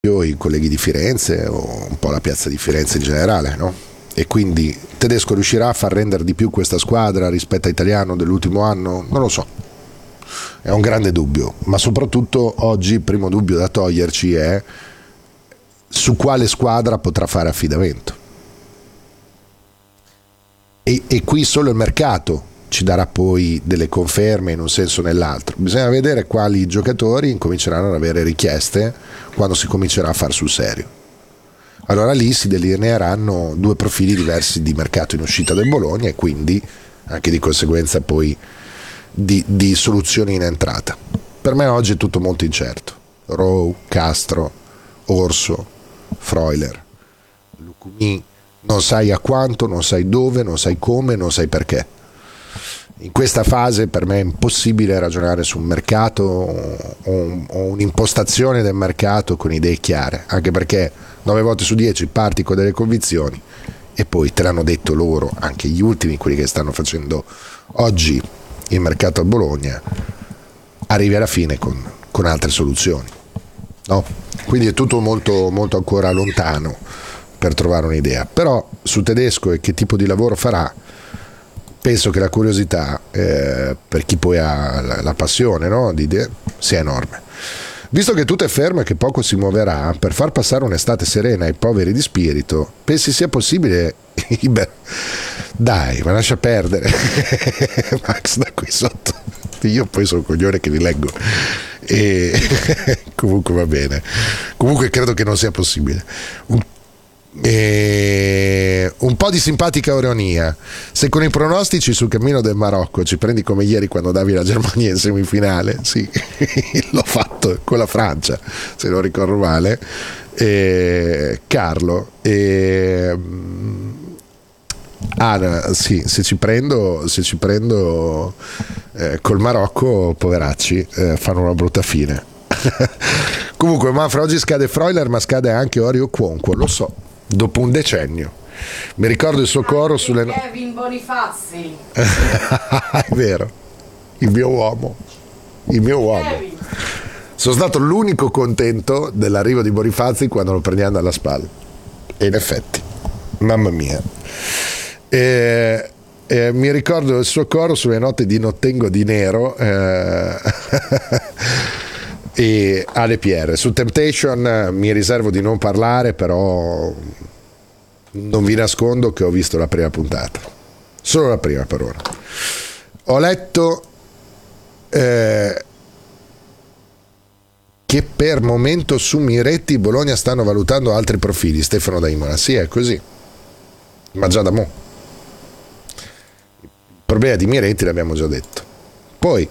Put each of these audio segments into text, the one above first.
i colleghi di Firenze o un po' la piazza di Firenze in generale, no? E quindi Tedesco riuscirà a far rendere di più questa squadra rispetto a Italiano dell'ultimo anno? Non lo so, è un grande dubbio, ma soprattutto oggi il primo dubbio da toglierci è su quale squadra potrà fare affidamento. E qui solo il mercato ci darà poi delle conferme in un senso o nell'altro. Bisogna vedere quali giocatori incominceranno ad avere richieste quando si comincerà a far sul serio. Allora lì si delineeranno due profili diversi di mercato in uscita del Bologna e quindi anche di conseguenza poi di soluzioni in entrata. Per me oggi è tutto molto incerto. Rowe, Castro, Orso, Freuler, Lucumi, non sai a quanto, non sai dove, non sai come, non sai perché. In questa fase per me è impossibile ragionare su un mercato o un'impostazione del mercato con idee chiare, anche perché 9 volte su 10 parti con delle convinzioni e poi te l'hanno detto loro, anche gli ultimi, quelli che stanno facendo oggi il mercato a Bologna, arrivi alla fine con altre soluzioni, no? Quindi è tutto molto, molto ancora lontano per trovare un'idea, però su Tedesco e che tipo di lavoro farà penso che la curiosità per chi poi ha la passione, no, di idee sia enorme. Visto che tutto è fermo e che poco si muoverà, per far passare un'estate serena ai poveri di spirito, pensi sia possibile? Dai, ma lascia perdere. Max da qui sotto. Io poi sono un coglione che li leggo. E comunque va bene. Comunque credo che non sia possibile. Un po' di simpatica ironia. Se con i pronostici sul cammino del Marocco ci prendi come ieri quando davi la Germania in semifinale, sì, l'ho fatto con la Francia, se non ricordo male, Carlo, sì, se ci prendo col Marocco, poveracci, fanno una brutta fine. Comunque Manfred, oggi scade Freuler ma scade anche Orio Cuonco, lo so, dopo un decennio. Mi ricordo il suo coro sulle Kevin Bonifazzi. è vero, il mio uomo. Kevin. Sono stato l'unico contento dell'arrivo di Bonifazzi quando lo prendiamo dalla spalla, e in effetti, mamma mia. Mi ricordo il suo coro sulle note di Nottengo di Nero, e Ale Pierre. Su Temptation mi riservo di non parlare, però non vi nascondo che ho visto la prima puntata, solo la prima per ora. Ho letto che per momento su Miretti Bologna stanno valutando altri profili. Stefano da Imola, sì, è così, ma già da mo'. Il problema di Miretti l'abbiamo già detto. Poi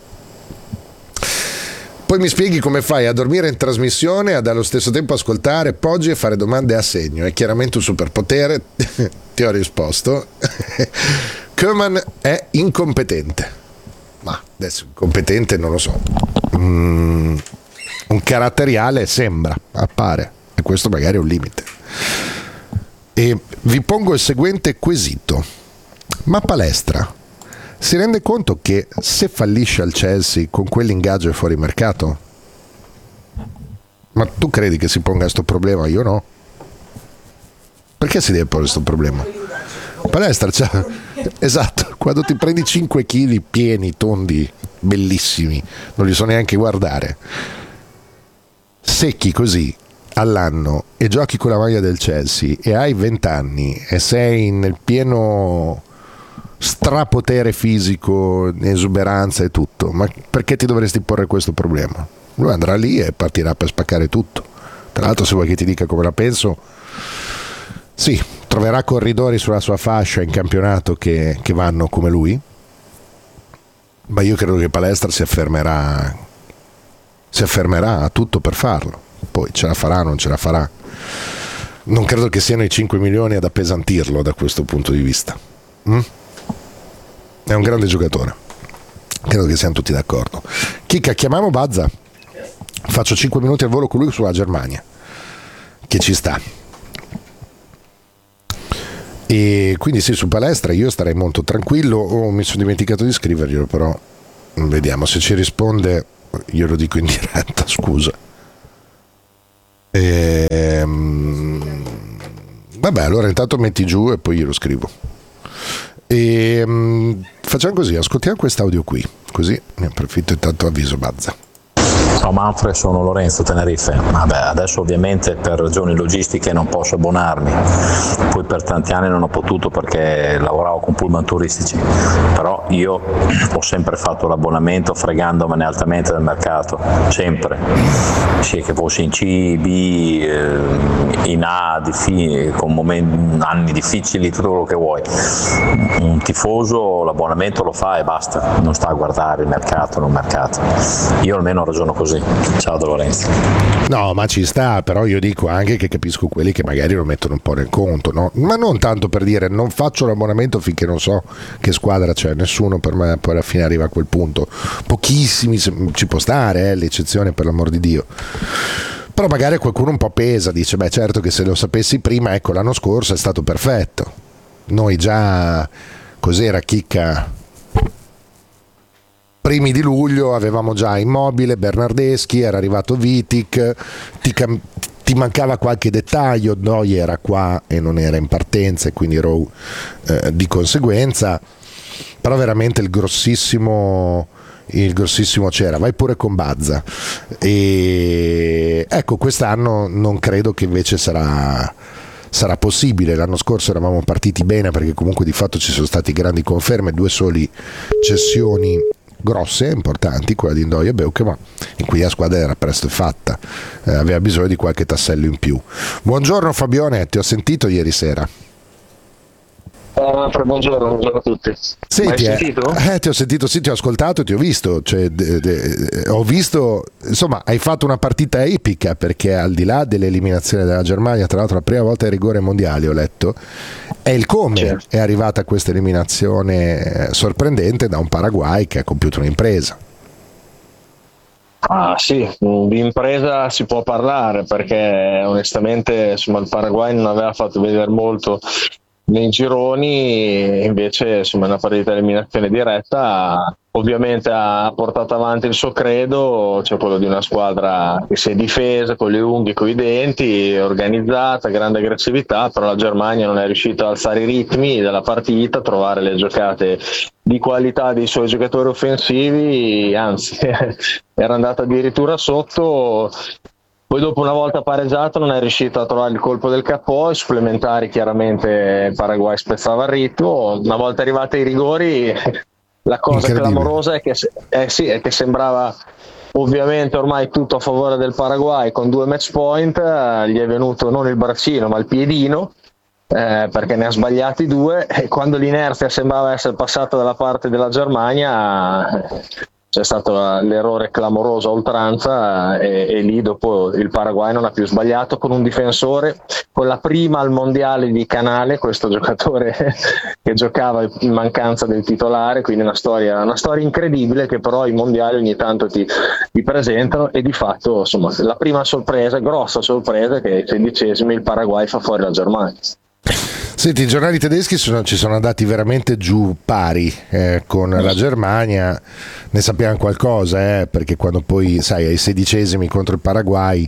mi spieghi come fai a dormire in trasmissione e ad allo stesso tempo ascoltare Poggi e fare domande a segno. È chiaramente un superpotere. Ti ho risposto. Koeman è incompetente. Ma adesso incompetente non lo so. Un caratteriale sembra, appare. E questo magari è un limite. E vi pongo il seguente quesito. Ma Palestra si rende conto che se fallisce al Chelsea con quell'ingaggio è fuori mercato? Ma tu credi che si ponga questo problema? Io no. Perché si deve porre questo problema? Palestra, cioè, esatto, quando ti prendi 5 kg pieni, tondi, bellissimi, non li so neanche guardare, secchi così all'anno e giochi con la maglia del Chelsea e hai 20 anni e sei nel pieno strapotere fisico, esuberanza e tutto, ma perché ti dovresti porre questo problema? Lui andrà lì e partirà per spaccare tutto. Tra l'altro, se vuoi che ti dica come la penso, sì, troverà corridori sulla sua fascia in campionato che vanno come lui, ma io credo che Palestra si affermerà a tutto per farlo. Poi ce la farà, non ce la farà, non credo che siano i 5 milioni ad appesantirlo da questo punto di vista. È un grande giocatore, credo che siamo tutti d'accordo. Chicca, chiamiamo Bazza, faccio 5 minuti al volo con lui sulla Germania, che ci sta. E quindi sì, su Palestra io starei molto tranquillo. Mi sono dimenticato di scriverglielo, però vediamo se ci risponde, io lo dico in diretta, scusa. Vabbè, allora intanto metti giù e poi glielo scrivo. Facciamo così, ascoltiamo quest'audio qui, così ne approfitto, intanto avviso Bazza. Ciao Manfred, sono Lorenzo Tenerife. Vabbè, adesso ovviamente per ragioni logistiche non posso abbonarmi, poi per tanti anni non ho potuto perché lavoravo con pullman turistici, però io ho sempre fatto l'abbonamento fregandomene altamente del mercato, sempre, sia che fossi in C, B, in A, con anni difficili, tutto quello che vuoi. Un tifoso l'abbonamento lo fa e basta, non sta a guardare il mercato, non mercato. Io almeno ragiono così. Ciao da Lorenzo. No, ma ci sta, però io dico anche che capisco quelli che magari lo mettono un po' nel conto, no? Ma non tanto per dire non faccio l'abbonamento finché non so che squadra c'è, nessuno per me poi alla fine arriva a quel punto, pochissimi ci può stare, l'eccezione per l'amor di Dio. Però magari qualcuno un po' pesa, dice beh certo che se lo sapessi prima, ecco l'anno scorso è stato perfetto, noi già cos'era Chicca? Primi di luglio avevamo già Immobile, Bernardeschi, era arrivato Vitic, ti mancava qualche dettaglio, Noi era qua e non era in partenza e quindi Rowe di conseguenza, però veramente il grossissimo c'era, vai pure con Bazza. E ecco, quest'anno non credo che invece sarà possibile. L'anno scorso eravamo partiti bene perché comunque di fatto ci sono stati grandi conferme, 2 soli cessioni grosse, importanti, quella di Ndoye e Beukema, in cui la squadra era presto fatta, aveva bisogno di qualche tassello in più. Buongiorno Fabione, ti ho sentito ieri sera. Buongiorno a tutti. Senti, hai sentito? Ti ho sentito, sì, ti ho ascoltato, ti ho visto, ho visto, insomma, hai fatto una partita epica perché al di là dell'eliminazione della Germania, tra l'altro la prima volta ai rigori mondiali ho letto, è il come Certo. è arrivata questa eliminazione sorprendente da un Paraguay che ha compiuto un'impresa. Ah sì, di impresa si può parlare perché onestamente insomma, il Paraguay non aveva fatto vedere molto nei gironi, invece insomma una partita di eliminazione diretta ovviamente ha portato avanti il suo credo, cioè quello di una squadra che si è difesa con le unghie, con i denti, organizzata, grande aggressività, però la Germania non è riuscita ad alzare i ritmi della partita, a trovare le giocate di qualità dei suoi giocatori offensivi, anzi era andata addirittura sotto. Poi dopo una volta pareggiato non è riuscito a trovare il colpo del capo, ai supplementari chiaramente il Paraguay spezzava il ritmo, una volta arrivati ai rigori la cosa clamorosa è che sembrava ovviamente ormai tutto a favore del Paraguay con 2 match point, gli è venuto non il braccino ma il piedino, perché ne ha sbagliati 2 e quando l'inerzia sembrava essere passata dalla parte della Germania c'è stato l'errore clamoroso a oltranza e lì dopo il Paraguay non ha più sbagliato con un difensore, con la prima al mondiale di Canale, questo giocatore che giocava in mancanza del titolare, quindi una storia incredibile che però i mondiali ogni tanto ti presentano e di fatto insomma la prima sorpresa, grossa sorpresa, è che ai 16esimi il Paraguay fa fuori la Germania. Senti, i giornali tedeschi ci sono andati veramente giù pari con la Germania, ne sappiamo qualcosa, perché quando poi, sai, ai 16esimi contro il Paraguay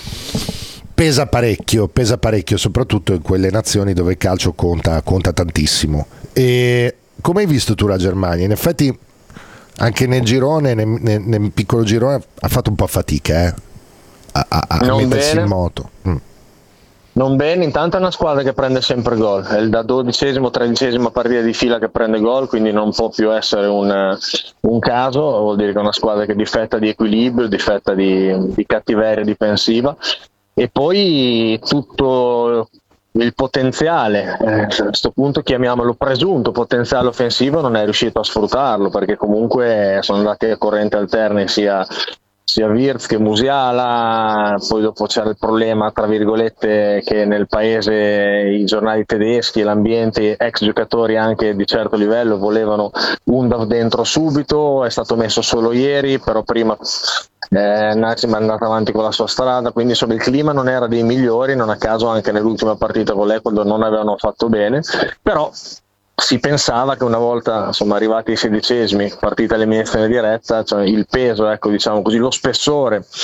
pesa parecchio, soprattutto in quelle nazioni dove il calcio conta tantissimo. E come hai visto tu la Germania? In effetti anche nel girone, nel piccolo girone, ha fatto un po' fatica a mettersi in moto. Non bene, intanto è una squadra che prende sempre gol, è da 12esimo, 13esima partita di fila che prende gol, quindi non può più essere un caso, vuol dire che è una squadra che difetta di equilibrio, difetta di cattiveria difensiva e poi tutto il potenziale, a questo punto chiamiamolo presunto potenziale offensivo, non è riuscito a sfruttarlo perché comunque sono andati a corrente alterne sia Wirtz che Musiala, poi dopo c'era il problema tra virgolette che nel paese i giornali tedeschi, l'ambiente, ex giocatori anche di certo livello volevano Undav dentro subito, è stato messo solo ieri, però prima Nassim è andato avanti con la sua strada, quindi insomma il clima non era dei migliori, non a caso anche nell'ultima partita con l'Ecuador non avevano fatto bene, però si pensava che una volta insomma arrivati ai 16esimi, partita all'eliminazione diretta, cioè il peso, ecco diciamo così, lo spessore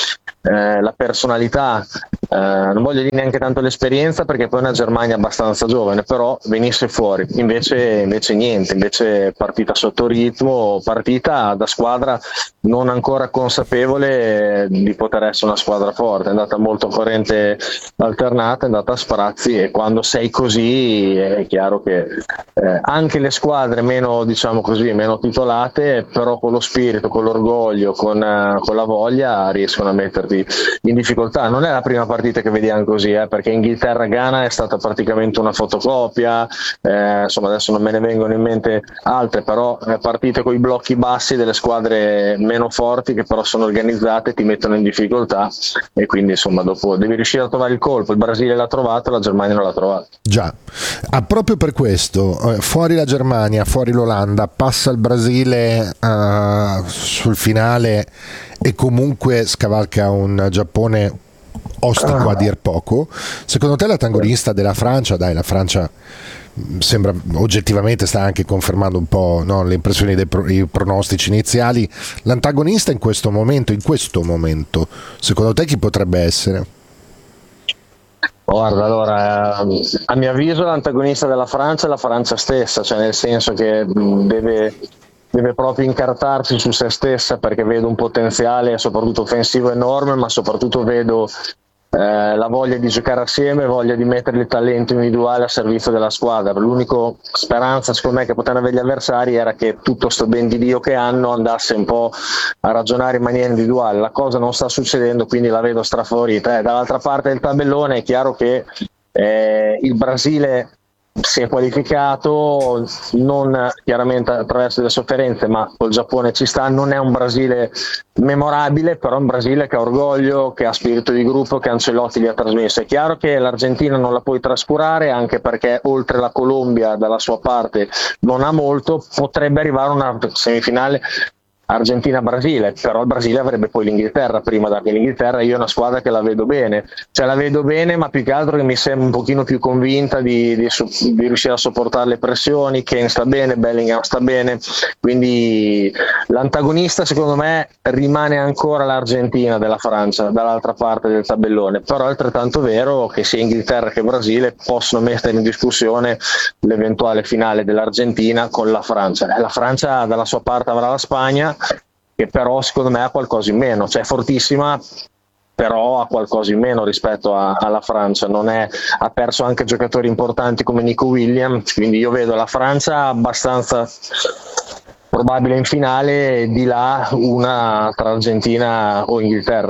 la personalità, non voglio dire neanche tanto l'esperienza, perché poi è una Germania abbastanza giovane, però venisse fuori. Invece niente, invece partita sotto ritmo, partita da squadra non ancora consapevole di poter essere una squadra forte, è andata molto corrente alternata, è andata a sprazzi, e quando sei così è chiaro che anche le squadre meno, diciamo così, meno titolate, però con lo spirito, con l'orgoglio, con la voglia riescono a metterti in difficoltà. Non è la prima partita che vediamo così, perché Inghilterra-Ghana è stata praticamente una fotocopia, insomma adesso non me ne vengono in mente altre, però partite con i blocchi bassi delle squadre meno forti che però sono organizzate, ti mettono in difficoltà, e quindi insomma dopo devi riuscire a trovare il colpo. Il Brasile l'ha trovato, la Germania non l'ha trovato. Già, proprio per questo, fuori la Germania, fuori l'Olanda, passa il Brasile sul finale e comunque scavalca un Giappone ostico a dir poco. Secondo te l'antagonista della Francia, dai, la Francia sembra oggettivamente sta anche confermando un po', no, le impressioni dei pronostici iniziali, l'antagonista in questo momento, secondo te chi potrebbe essere? Guarda, allora, a mio avviso l'antagonista della Francia è la Francia stessa, cioè nel senso che deve proprio incartarsi su se stessa, perché vedo un potenziale soprattutto offensivo enorme, ma soprattutto vedo la voglia di giocare assieme, voglia di mettere il talento individuale a servizio della squadra. L'unica speranza secondo me che potevano avere gli avversari era che tutto sto ben di Dio che hanno andasse un po' a ragionare in maniera individuale. La cosa non sta succedendo, quindi la vedo strafavorita. Dall'altra parte del tabellone è chiaro che il Brasile si è qualificato, non chiaramente attraverso le sofferenze, ma col Giappone ci sta. Non è un Brasile memorabile, però è un Brasile che ha orgoglio, che ha spirito di gruppo, che Ancelotti gli ha trasmesso. È chiaro che l'Argentina non la puoi trascurare, anche perché oltre la Colombia dalla sua parte non ha molto. Potrebbe arrivare una semifinale Argentina-Brasile, però il Brasile avrebbe poi l'Inghilterra prima, perché l'Inghilterra io è una squadra che la vedo bene, ma più che altro che mi sembra un pochino più convinta di riuscire a sopportare le pressioni. Kane sta bene, Bellingham sta bene, quindi l'antagonista secondo me rimane ancora l'Argentina della Francia dall'altra parte del tabellone, però è altrettanto vero che sia Inghilterra che Brasile possono mettere in discussione l'eventuale finale dell'Argentina con la Francia. La Francia dalla sua parte avrà la Spagna, che però secondo me ha qualcosa in meno, cioè è fortissima, però ha qualcosa in meno rispetto alla Francia. Ha perso anche giocatori importanti come Nico Williams, quindi io vedo la Francia abbastanza probabile in finale, di là una tra Argentina o Inghilterra.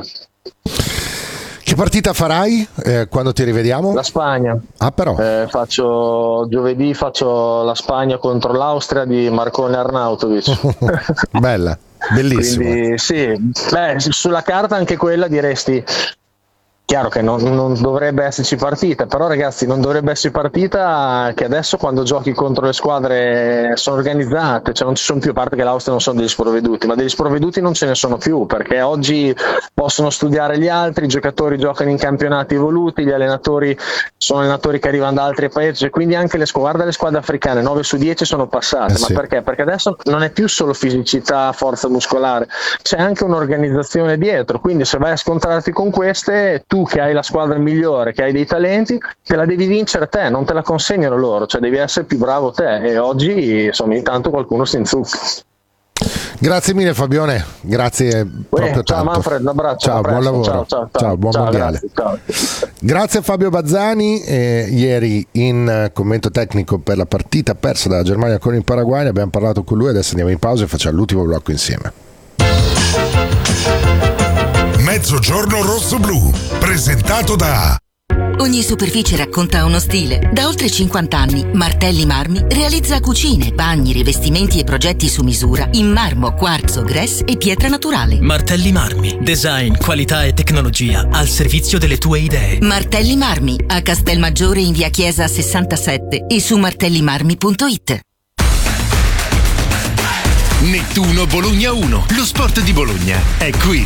Che partita farai quando ti rivediamo? La Spagna. Però. Giovedì faccio la Spagna contro l'Austria di Marcone Arnautovic. Bella, bellissima. Quindi sì, sulla carta anche quella diresti. Chiaro che non dovrebbe esserci partita, però ragazzi non dovrebbe esserci partita che adesso quando giochi contro le squadre sono organizzate, cioè non ci sono più, a parte che l'Austria non sono degli sprovveduti, ma degli sprovveduti non ce ne sono più, perché oggi possono studiare gli altri, i giocatori giocano in campionati evoluti, gli allenatori sono allenatori che arrivano da altri paesi, quindi anche le squadre africane 9 su 10 sono passate, ma sì. Perché? Perché adesso non è più solo fisicità, forza muscolare, c'è anche un'organizzazione dietro, quindi se vai a scontrarti con queste, tu che hai la squadra migliore, che hai dei talenti, te la devi vincere te, non te la consegnano loro, cioè devi essere più bravo te, e oggi insomma intanto qualcuno si inzuppa. Grazie mille Fabione, grazie proprio ciao tanto. Manfred, un abbraccio, ciao, buon lavoro, ciao, buon mondiale. Grazie a Fabio Bazzani, ieri in commento tecnico per la partita persa dalla Germania con il Paraguay, ne abbiamo parlato con lui, adesso andiamo in pausa e facciamo l'ultimo blocco insieme. Mezzogiorno rosso-blu, presentato da... Ogni superficie racconta uno stile. Da oltre 50 anni, Martelli Marmi realizza cucine, bagni, rivestimenti e progetti su misura in marmo, quarzo, grès e pietra naturale. Martelli Marmi, design, qualità e tecnologia al servizio delle tue idee. Martelli Marmi, a Castelmaggiore in via Chiesa 67 e su martellimarmi.it. Nettuno Bologna 1, lo sport di Bologna è qui.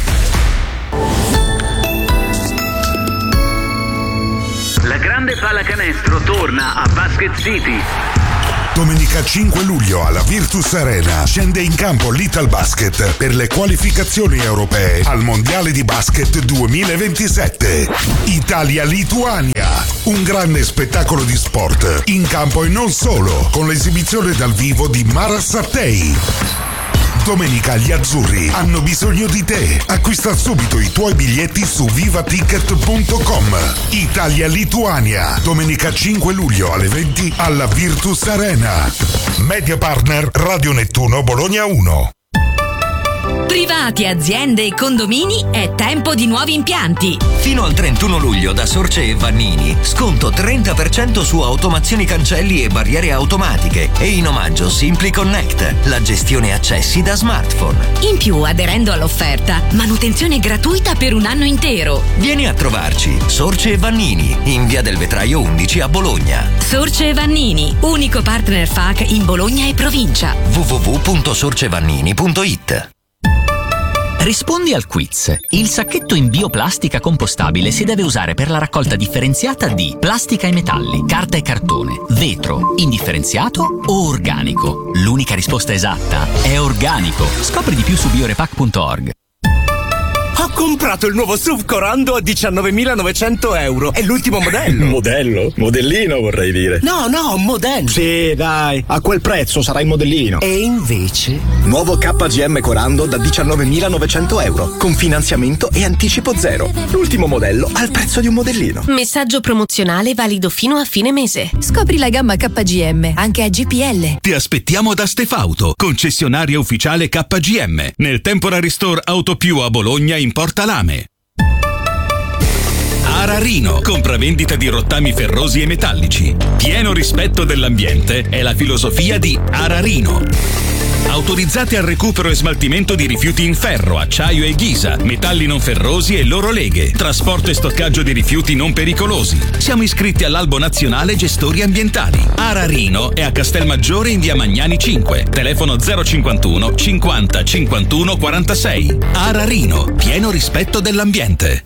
La grande pallacanestro torna a Basket City. Domenica 5 luglio alla Virtus Arena scende in campo l'Italbasket per le qualificazioni europee al Mondiale di Basket 2027. Italia-Lituania, un grande spettacolo di sport in campo e non solo, con l'esibizione dal vivo di Mara Sattei. Domenica gli azzurri hanno bisogno di te. Acquista subito i tuoi biglietti su vivaticket.com. Italia-Lituania, domenica 5 luglio alle 20 alla Virtus Arena. Media partner Radio Nettuno Bologna 1. Privati, aziende e condomini, è tempo di nuovi impianti. Fino al 31 luglio da Sorce e Vannini, sconto 30% su automazioni cancelli e barriere automatiche e in omaggio Simply Connect, la gestione accessi da smartphone. In più, aderendo all'offerta, manutenzione gratuita per un anno intero. Vieni a trovarci, Sorce e Vannini, in via del Vetraio 11 a Bologna. Sorce e Vannini, unico partner FAC in Bologna e provincia. www.sorcevannini.it. Rispondi al quiz. Il sacchetto in bioplastica compostabile si deve usare per la raccolta differenziata di plastica e metalli, carta e cartone, vetro, indifferenziato o organico. L'unica risposta esatta è organico. Scopri di più su biorepack.org. Ho comprato il nuovo SUV Corando a 19.900 euro. È l'ultimo modello. Modello? Modellino vorrei dire. No, modello. Sì, dai, a quel prezzo sarà il modellino. E invece? Nuovo KGM Corando da 19.900 euro, con finanziamento e anticipo zero. L'ultimo modello al prezzo di un modellino. Messaggio promozionale valido fino a fine mese. Scopri la gamma KGM anche a GPL. Ti aspettiamo da Stefauto, concessionaria ufficiale KGM, nel Temporary Store Auto Più a Bologna in Porta Lame. Ararino, compravendita di rottami ferrosi e metallici. Pieno rispetto dell'ambiente è la filosofia di Ararino. Autorizzate al recupero e smaltimento di rifiuti in ferro, acciaio e ghisa, metalli non ferrosi e loro leghe, trasporto e stoccaggio di rifiuti non pericolosi. Siamo iscritti all'Albo Nazionale Gestori Ambientali. Ararino è a Castelmaggiore in via Magnani 5, telefono 051 50 51 46. Ararino, pieno rispetto dell'ambiente.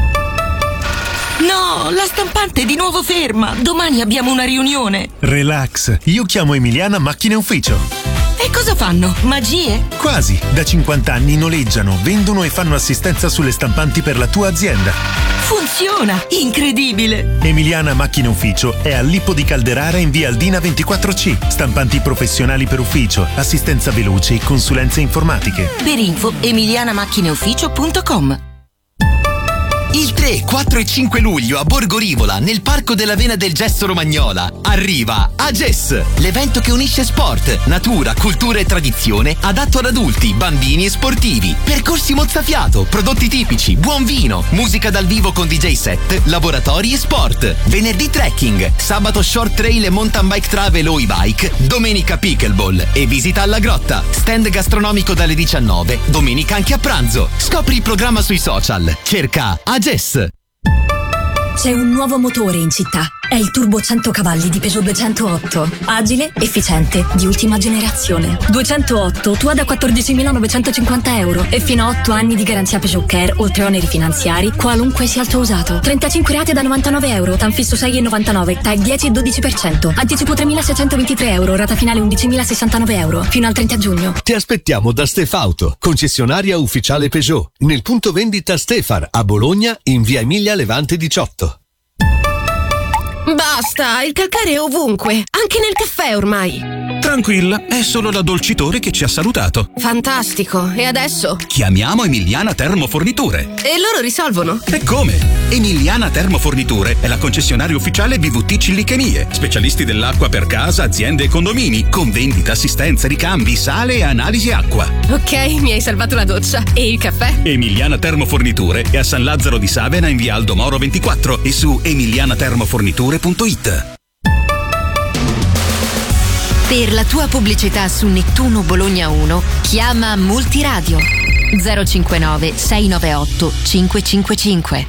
No, la stampante è di nuovo ferma. Domani abbiamo una riunione. Relax, io chiamo Emiliana Macchine Ufficio. E cosa fanno? Magie? Quasi. Da 50 anni noleggiano, vendono e fanno assistenza sulle stampanti per la tua azienda. Funziona! Incredibile! Emiliana Macchine Ufficio è a Lippo di Calderara in via Aldina 24C. Stampanti professionali per ufficio, assistenza veloce e consulenze informatiche. Per info emilianamacchineufficio.com. Il 3, 4 e 5 luglio a Borgo Rivola, nel Parco della Vena del Gesto Romagnola, arriva AGES, l'evento che unisce sport, natura, cultura e tradizione, adatto ad adulti, bambini e sportivi. Percorsi mozzafiato, prodotti tipici, buon vino, musica dal vivo con DJ set, laboratori e sport. Venerdì trekking, sabato short trail e mountain bike travel o e-bike, domenica pickleball e visita alla grotta. Stand gastronomico dalle 19, domenica anche a pranzo. Scopri il programma sui social. Cerca AGES. C'è un nuovo motore in città. È il Turbo 100 cavalli di Peugeot 208. Agile, efficiente, di ultima generazione. 208 tua da 14.950 euro e fino a 8 anni di garanzia Peugeot Care, oltre oneri finanziari, qualunque sia il tuo usato. 35 rate da 99 euro, tanfisso 6,99, TAG 10 e 12%. Anticipo 3.623 euro, rata finale 11.069 euro. Fino al 30 giugno. Ti aspettiamo da Stefauto, concessionaria ufficiale Peugeot, nel punto vendita Stefar a Bologna in via Emilia Levante 18. Basta, il calcare è ovunque, anche nel caffè ormai. Tranquilla, è solo l'addolcitore che ci ha salutato. Fantastico, e adesso? Chiamiamo Emiliana Termoforniture. E loro risolvono? E come? Emiliana Termoforniture è la concessionaria ufficiale BVT Cillichemie, specialisti dell'acqua per casa, aziende e condomini, con vendita, assistenza, ricambi, sale e analisi acqua. Ok, mi hai salvato la doccia. E il caffè? Emiliana Termoforniture è a San Lazzaro di Savena in via Aldo Moro 24 e su emilianatermoforniture.it. Per la tua pubblicità su Nettuno Bologna 1, chiama Multiradio 059 698 555.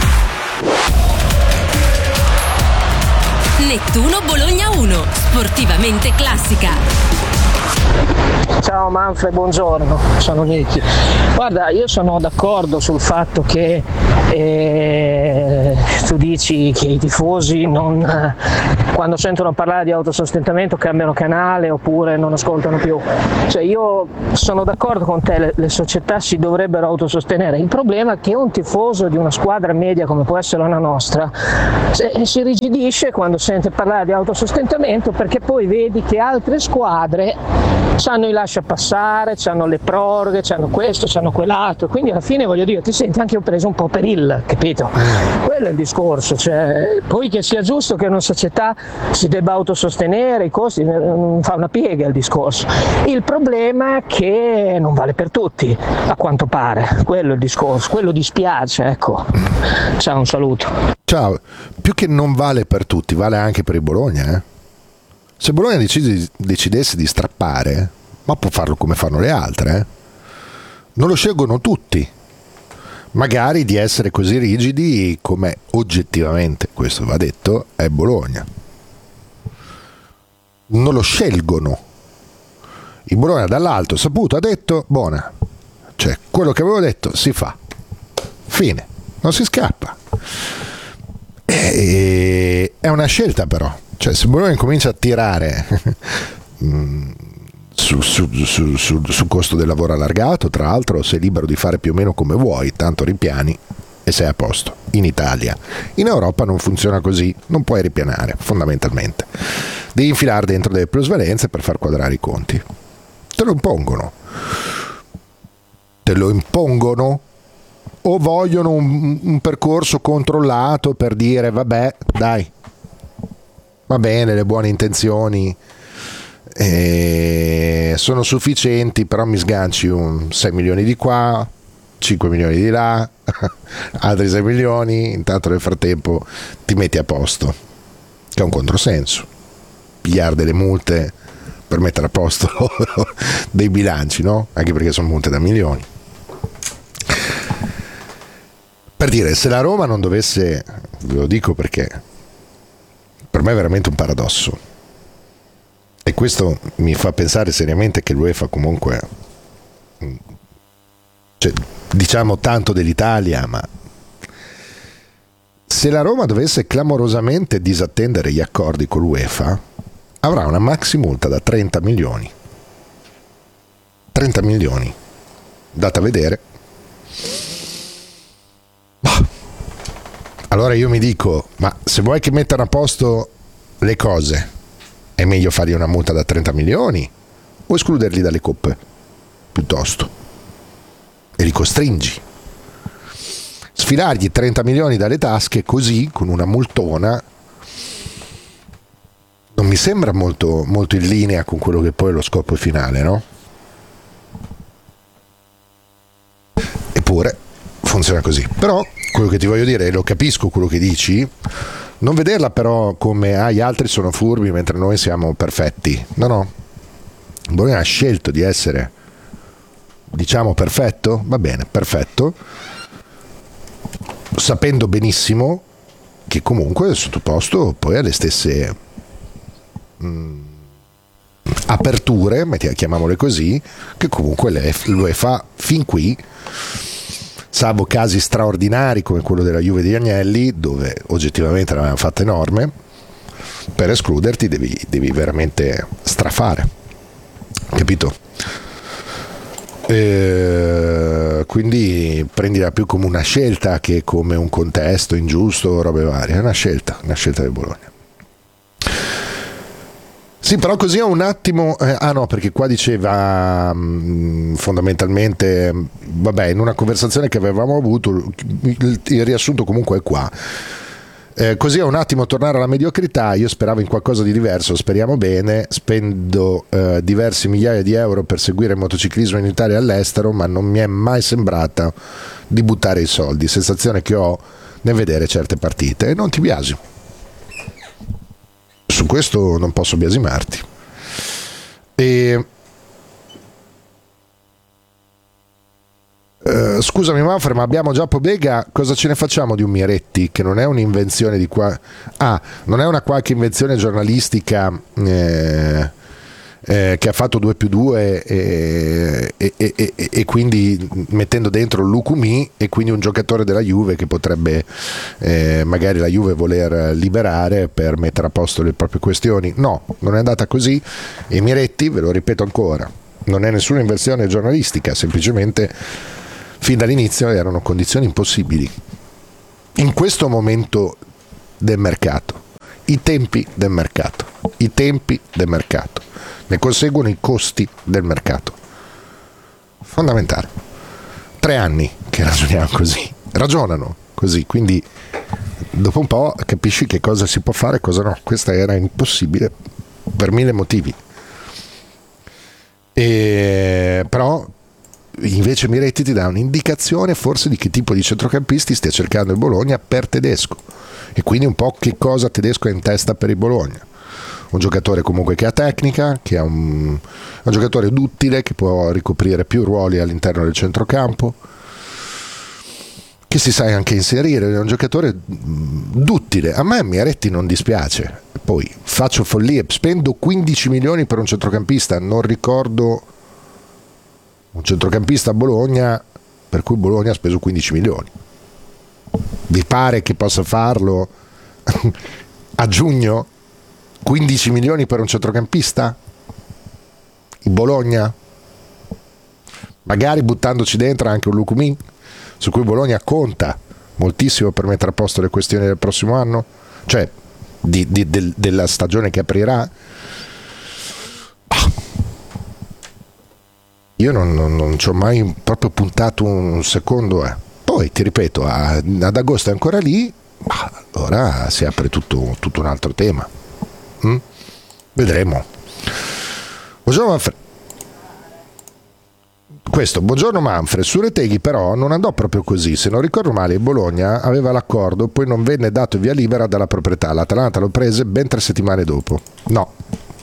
Nettuno Bologna 1, sportivamente classica. Ciao Manfred, buongiorno, sono Nicky. Guarda, io sono d'accordo sul fatto che e tu dici che i tifosi quando sentono parlare di autosostentamento cambiano canale oppure non ascoltano più. Cioè, io sono d'accordo con te, le società si dovrebbero autosostenere. Il problema è che un tifoso di una squadra media come può essere la nostra si rigidisce quando sente parlare di autosostentamento, perché poi vedi che altre squadre hanno i lascia passare, hanno le proroghe, hanno questo, hanno quell'altro, quindi alla fine, voglio dire, ti senti anche preso un po' per capito? Quello è il discorso, cioè, poi che sia giusto che una società si debba autosostenere, i costi, non fa una piega il discorso. Il problema è che non vale per tutti, a quanto pare, quello è il discorso, quello dispiace, ecco. Ciao, un saluto. Ciao, più che non vale per tutti, vale anche per il Bologna, eh? Se Bologna decidesse di strappare, ma può farlo come fanno le altre, eh? Non lo scelgono tutti. Magari di essere così rigidi come oggettivamente, questo va detto, è Bologna. Non lo scelgono. Il Bologna dall'alto saputo ha detto buona, cioè quello che avevo detto si fa, fine, non si scappa. È una scelta, però, cioè se Bologna comincia a tirare sul costo del lavoro allargato, tra l'altro sei libero di fare più o meno come vuoi, tanto ripiani e sei a posto. In Italia, in Europa non funziona così, non puoi ripianare fondamentalmente, devi infilare dentro delle plusvalenze per far quadrare i conti. Te lo impongono o vogliono un percorso controllato per dire vabbè, dai, va bene, le buone intenzioni sono sufficienti, però mi sganci 6 milioni di qua, 5 milioni di là, altri 6 milioni, intanto nel frattempo ti metti a posto, che è un controsenso, pigliare delle multe per mettere a posto dei bilanci, no? Anche perché sono multe da milioni. Per dire, se la Roma non dovesse, ve lo dico perché per me è veramente un paradosso, e questo mi fa pensare seriamente che l'UEFA comunque, cioè, diciamo tanto dell'Italia, ma se la Roma dovesse clamorosamente disattendere gli accordi con l'UEFA, avrà una maxi multa da 30 milioni. 30 milioni. Date a vedere. Allora io mi dico, ma se vuoi che mettano a posto le cose, è meglio fargli una multa da 30 milioni o escluderli dalle coppe piuttosto, e li costringi. Sfilargli 30 milioni dalle tasche così, con una multona, non mi sembra molto, molto in linea con quello che poi è lo scopo finale, no? Eppure funziona così. Però quello che ti voglio dire, e lo capisco quello che dici, non vederla però come gli altri sono furbi mentre noi siamo perfetti. No. Bologna ha scelto di essere, diciamo, perfetto, va bene, perfetto, sapendo benissimo che comunque è sottoposto poi alle stesse aperture, chiamiamole così, che comunque l'UEFA fin qui, salvo casi straordinari come quello della Juve di Agnelli, dove oggettivamente l'avevano fatta enorme, per escluderti devi veramente strafare, capito? Quindi prendila più come una scelta che come un contesto ingiusto, robe varie. È una scelta del Bologna. Sì, però così un attimo, no, perché qua diceva fondamentalmente, vabbè, in una conversazione che avevamo avuto, il riassunto comunque è qua. Così a un attimo tornare alla mediocrità, io speravo in qualcosa di diverso, speriamo bene, spendo diversi migliaia di euro per seguire il motociclismo in Italia e all'estero, ma non mi è mai sembrata di buttare i soldi, sensazione che ho nel vedere certe partite, e non ti biasimo. Su questo non posso biasimarti. Scusami Manfred, ma abbiamo già Pobega, cosa ce ne facciamo di un Miretti che non è un'invenzione di qua? Non è una qualche invenzione giornalistica che ha fatto 2+2 e quindi mettendo dentro Lukumi, e quindi un giocatore della Juve che potrebbe magari la Juve voler liberare per mettere a posto le proprie questioni. No, non è andata così, e Miretti, ve lo ripeto ancora, non è nessuna inversione giornalistica, semplicemente fin dall'inizio erano condizioni impossibili. In questo momento del mercato, i tempi del mercato, ne conseguono i costi del mercato. Fondamentale. 3 anni che ragionano così, quindi dopo un po' capisci che cosa si può fare e cosa no. Questa era impossibile per 1000 motivi. Però invece Miretti ti dà un'indicazione forse di che tipo di centrocampisti stia cercando il Bologna per Tedesco, e quindi un po' che cosa Tedesco ha in testa per il Bologna. Un giocatore comunque che ha tecnica, che è un giocatore duttile, che può ricoprire più ruoli all'interno del centrocampo, che si sa anche inserire, è un giocatore duttile. A me Miretti non dispiace, poi faccio follie, spendo 15 milioni per un centrocampista, non ricordo un centrocampista a Bologna per cui Bologna ha speso 15 milioni. Vi pare che possa farlo a giugno? 15 milioni per un centrocampista? Il Bologna? Magari buttandoci dentro anche un Lukumi, su cui Bologna conta moltissimo per mettere a posto le questioni del prossimo anno, cioè della stagione che aprirà. Io non ci ho mai proprio puntato un secondo. Poi ti ripeto, ad agosto è ancora lì, ma allora si apre tutto un altro tema. Vedremo. Buongiorno Manfred. Buongiorno Manfred. Su Reteghi però non andò proprio così. Se non ricordo male, il Bologna aveva l'accordo, poi non venne dato via libera dalla proprietà. L'Atalanta lo prese ben 3 settimane dopo. No,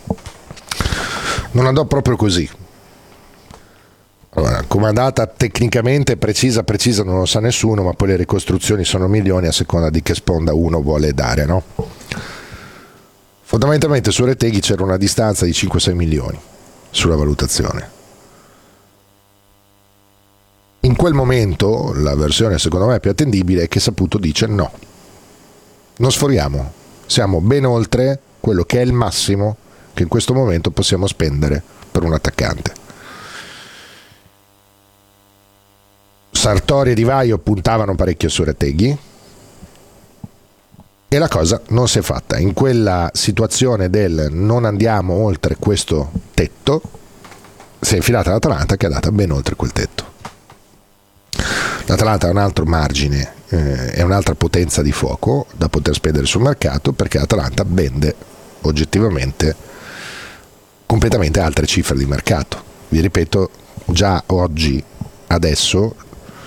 non andò proprio così. Allora, come è andata tecnicamente precisa non lo sa nessuno, ma poi le ricostruzioni sono milioni a seconda di che sponda uno vuole dare, no? Fondamentalmente su Reteghi c'era una distanza di 5-6 milioni sulla valutazione. In quel momento la versione secondo me più attendibile è che Saputo dice no, non sforiamo, siamo ben oltre quello che è il massimo che in questo momento possiamo spendere per un attaccante. Sartori e Di Vaio puntavano parecchio su Reteghi e la cosa non si è fatta. In quella situazione del non andiamo oltre questo tetto si è infilata l'Atalanta, che è andata ben oltre quel tetto. L'Atalanta ha un altro margine, è un'altra potenza di fuoco da poter spendere sul mercato, perché l'Atalanta vende oggettivamente completamente altre cifre di mercato. Vi ripeto, già oggi, adesso,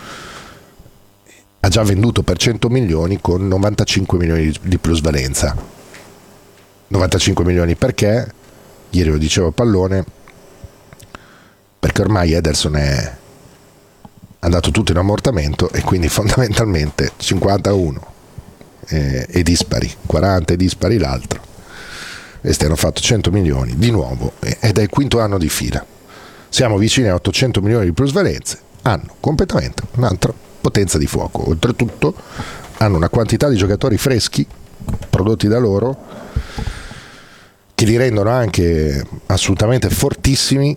ha già venduto per 100 milioni con 95 milioni di plusvalenza. 95 milioni perché? Ieri lo dicevo a Pallone, perché ormai Ederson è andato tutto in ammortamento e quindi fondamentalmente 51 e dispari, 40 e dispari l'altro. Questi hanno fatto 100 milioni di nuovo ed è il quinto anno di fila. Siamo vicini a 800 milioni di plusvalenze, hanno completamente un'altra potenza di fuoco. Oltretutto hanno una quantità di giocatori freschi prodotti da loro che li rendono anche assolutamente fortissimi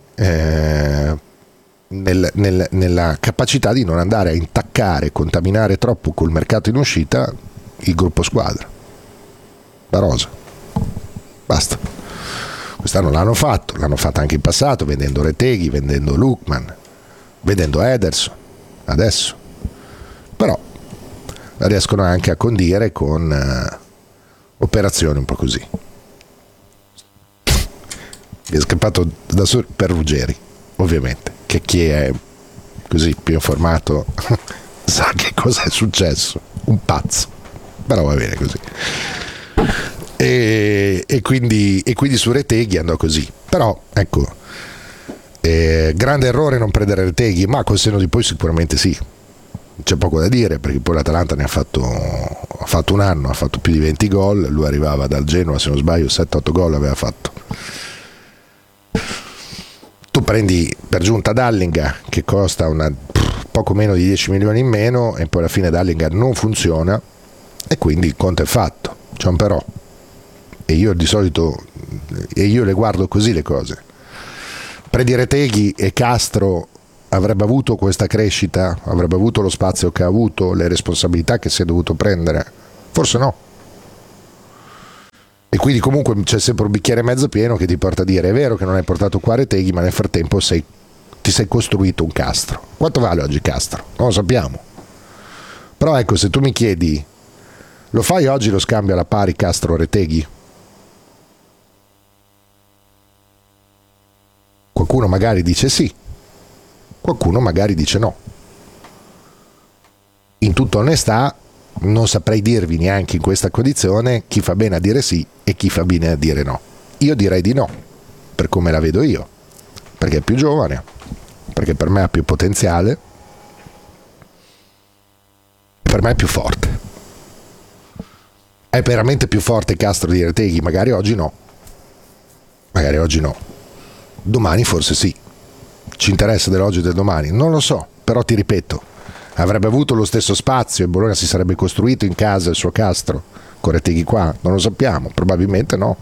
nella capacità di non andare a intaccare, contaminare troppo col mercato in uscita il gruppo squadra. La rosa. Basta. Quest'anno l'hanno fatto anche in passato, vendendo Reteghi, vendendo Lukman, vendendo Ederson, adesso. Però la riescono anche a condire con operazioni un po' così. Mi è scappato da solo per Ruggeri, ovviamente, che chi è così più informato sa che cosa è successo, un pazzo, però va bene così. E quindi su Reteghi andò così. Però ecco, grande errore non prendere Reteghi, ma col senno di poi sicuramente sì, c'è poco da dire, perché poi l'Atalanta ne ha fatto un anno, ha fatto più di 20 gol, lui arrivava dal Genoa, se non sbaglio 7-8 gol aveva fatto. Tu prendi per giunta Dallinga, che costa poco meno di 10 milioni in meno, e poi alla fine Dallinga non funziona, e quindi il conto è fatto. C'è un però, e io di solito le guardo così le cose. Prendi Reteghi e Castro avrebbe avuto questa crescita, avrebbe avuto lo spazio che ha avuto, le responsabilità che si è dovuto prendere? Forse no. E quindi comunque c'è sempre un bicchiere mezzo pieno che ti porta a dire: è vero che non hai portato qua Reteghi, ma nel frattempo ti sei costruito un Castro. Quanto vale oggi Castro? Non lo sappiamo. Però ecco, se tu mi chiedi, lo fai oggi lo scambio alla pari Castro-Reteghi? Qualcuno magari dice sì, qualcuno magari dice no. In tutta onestà non saprei dirvi neanche in questa condizione chi fa bene a dire sì e chi fa bene a dire no. Io direi di no, per come la vedo io, perché è più giovane, perché per me ha più potenziale, per me è più forte. È veramente più forte Castro di Reteghi? Magari oggi no, magari oggi no, domani forse sì. Ci interessa dell'oggi e del domani? Non lo so, però ti ripeto, avrebbe avuto lo stesso spazio e Bologna si sarebbe costruito in casa il suo Castro con Reteghi qua? Non lo sappiamo, probabilmente no.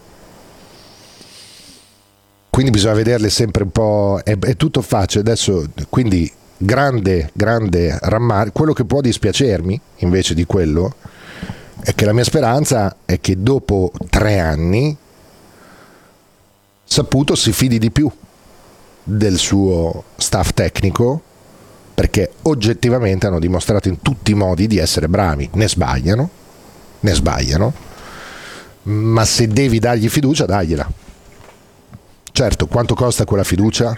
Quindi bisogna vederle sempre un po', è tutto facile adesso. Quindi grande rammarico. Quello che può dispiacermi invece di quello è che la mia speranza è che dopo 3 anni Saputo si fidi di più del suo staff tecnico, perché oggettivamente hanno dimostrato in tutti i modi di essere bravi. Ne sbagliano, ma se devi dargli fiducia, dagliela. Certo, quanto costa quella fiducia?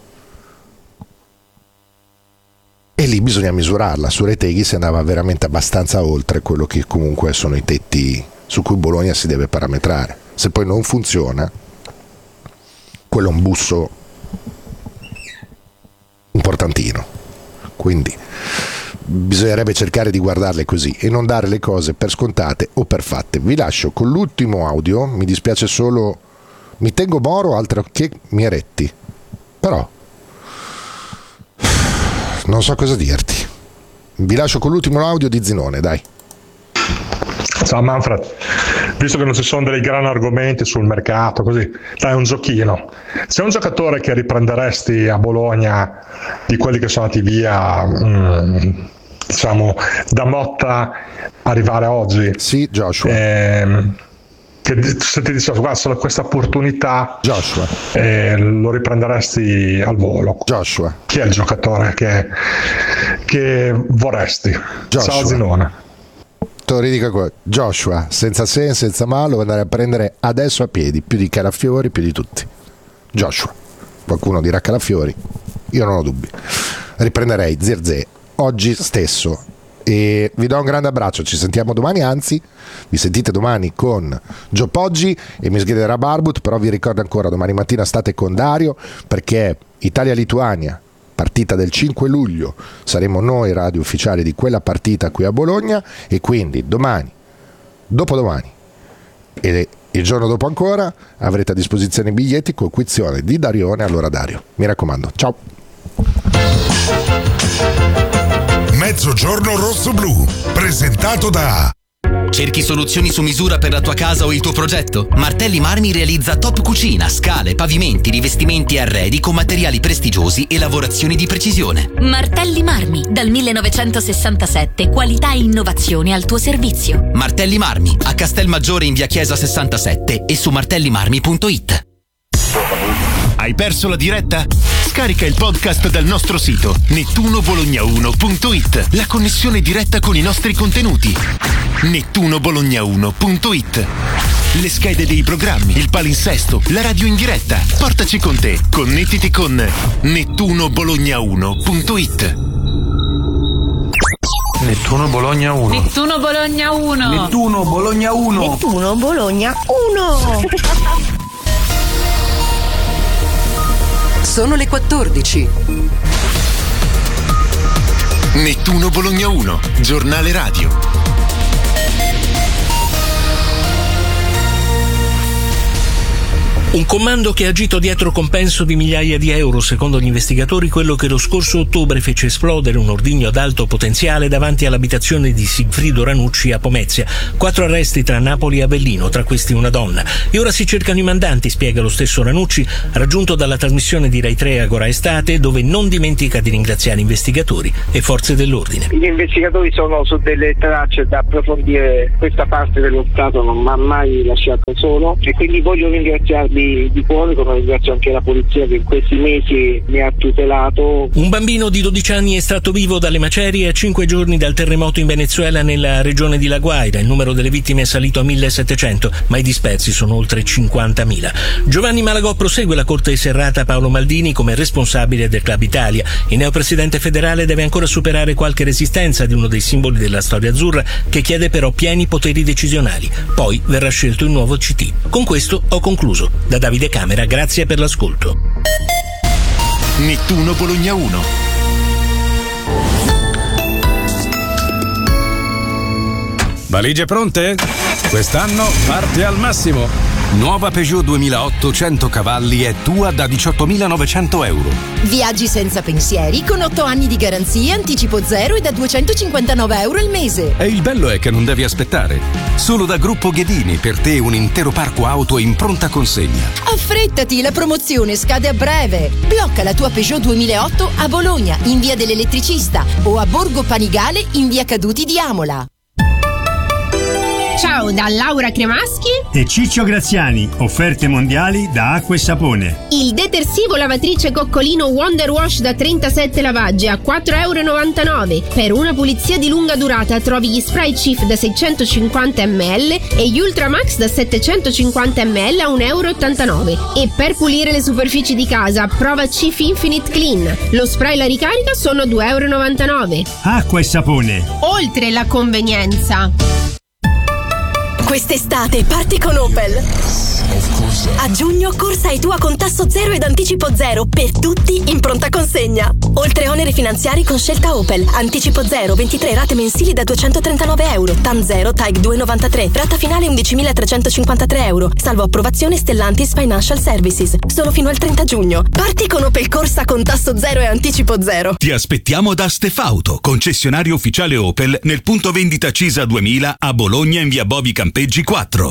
E lì bisogna misurarla. Su Reteghi si andava veramente abbastanza oltre quello che comunque sono i tetti su cui Bologna si deve parametrare. Se poi non funziona, quello è un busso importantino. Quindi bisognerebbe cercare di guardarle così e non dare le cose per scontate o per fatte. Vi lascio con l'ultimo audio. Mi dispiace solo, mi tengo Moro altro che Mieretti, però non so cosa dirti. Vi lascio con l'ultimo audio di Zinone, dai. Ciao Manfred, visto che non ci sono dei grandi argomenti sul mercato, così, dai un giochino. C'è un giocatore che riprenderesti a Bologna di quelli che sono andati via, diciamo, da Motta arrivare a oggi? Sì, Joshua. Che se ti dicessi, guarda, solo questa opportunità, Joshua, lo riprenderesti al volo? Joshua. Chi è il giocatore che vorresti? Joshua. Ciao Zinone. Ridica qua. Joshua, senza se, senza ma, lo andare a prendere adesso a piedi, più di Calafiori, più di tutti. Joshua. Qualcuno dirà Calafiori, io non ho dubbi. Riprenderei Zirze oggi stesso. E vi do un grande abbraccio, ci sentiamo domani, anzi vi sentite domani con Gio Poggi e mi sgriderà Barbut, però vi ricordo ancora, domani mattina state con Dario, perché Italia-Lituania, partita del 5 luglio, saremo noi radio ufficiali di quella partita qui a Bologna, e quindi domani, dopodomani e il giorno dopo ancora avrete a disposizione i biglietti con coizione di Darione. Allora Dario, mi raccomando, ciao. Mezzogiorno rosso-blu, presentato da... Cerchi soluzioni su misura per la tua casa o il tuo progetto? Martelli Marmi realizza top cucina, scale, pavimenti, rivestimenti e arredi con materiali prestigiosi e lavorazioni di precisione. Martelli Marmi, dal 1967, qualità e innovazione al tuo servizio. Martelli Marmi, a Castelmaggiore in via Chiesa 67 e su martellimarmi.it. Hai perso la diretta? Scarica il podcast dal nostro sito nettunobologna1.it. La connessione diretta con i nostri contenuti. nettunobologna1.it. Le schede dei programmi, il palinsesto, la radio in diretta. Portaci con te. Connettiti con nettunobologna1.it. Nettuno Bologna 1. Nettuno Bologna 1. Nettuno Bologna 1. Nettuno Bologna 1. Sono le 14. Nettuno Bologna 1, giornale radio. Un comando che ha agito dietro compenso di migliaia di euro, secondo gli investigatori quello che lo scorso ottobre fece esplodere un ordigno ad alto potenziale davanti all'abitazione di Sigfrido Ranucci a Pomezia. 4 arresti tra Napoli e Avellino, tra questi una donna. E ora si cercano i mandanti, spiega lo stesso Ranucci, raggiunto dalla trasmissione di Rai 3 Agora Estate, dove non dimentica di ringraziare investigatori e forze dell'ordine. Gli investigatori sono su delle tracce da approfondire, questa parte dello Stato non mi ha mai lasciato solo e quindi voglio ringraziarvi di cuore, come ringrazio anche la polizia che in questi mesi mi ha tutelato. Un bambino di 12 anni è estratto vivo dalle macerie a 5 giorni dal terremoto in Venezuela nella regione di La Guaira. Il numero delle vittime è salito a 1700, ma i dispersi sono oltre 50.000. Giovanni Malagò prosegue la corte serrata a Paolo Maldini come responsabile del Club Italia. Il neopresidente federale deve ancora superare qualche resistenza di uno dei simboli della storia azzurra, che chiede però pieni poteri decisionali. Poi verrà scelto il nuovo CT. Con questo ho concluso. Da Davide Camera, grazie per l'ascolto. Nettuno Bologna 1. Valigie pronte? Quest'anno parte al massimo. Nuova Peugeot 2008 100 cavalli è tua da 18.900 euro. Viaggi senza pensieri con 8 anni di garanzia, anticipo zero e da 259 euro al mese. E il bello è che non devi aspettare. Solo da Gruppo Ghedini per te un intero parco auto in pronta consegna. Affrettati, la promozione scade a breve. Blocca la tua Peugeot 2008 a Bologna, in via dell'Elettricista, o a Borgo Panigale, in via Caduti di Amola. Ciao da Laura Cremaschi e Ciccio Graziani, offerte mondiali da Acqua e Sapone. Il detersivo lavatrice Coccolino Wonder Wash da 37 lavaggi a 4,99 €. Per una pulizia di lunga durata trovi gli spray Cif da 650 ml e gli Ultramax da 750 ml a 1,89 €. E per pulire le superfici di casa prova Cif Infinite Clean. Lo spray e la ricarica sono 2,99 €. Acqua e Sapone. Oltre la convenienza. Quest'estate parti con Opel. A giugno corsa e tua con tasso zero ed anticipo zero per tutti in pronta consegna. Oltre oneri finanziari con scelta Opel. Anticipo zero, 23 rate mensili da 239 euro. TAN 0, TAG 2,93. Rata finale 11.353 euro. Salvo approvazione Stellantis Financial Services. Solo fino al 30 giugno. Parti con Opel Corsa con tasso zero e anticipo zero. Ti aspettiamo da Stefauto, concessionario ufficiale Opel nel punto vendita Cisa 2000 a Bologna in via Bovi Campeggi 4.